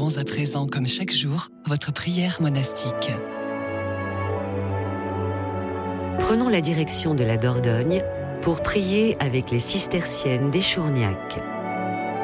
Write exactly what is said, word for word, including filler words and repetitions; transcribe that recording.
Commencerons à présent, comme chaque jour, votre prière monastique. Prenons la direction de la Dordogne pour prier avec les cisterciennes d'Échourgnac.